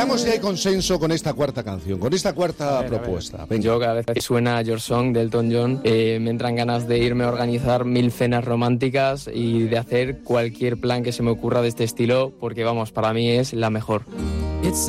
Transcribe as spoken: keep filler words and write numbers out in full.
Veamos si hay consenso con esta cuarta canción, con esta cuarta ver, propuesta. Yo cada vez que suena Your Song de Elton John eh, me entran ganas de irme a organizar mil cenas románticas y de hacer cualquier plan que se me ocurra de este estilo, porque vamos, para mí es la mejor. It's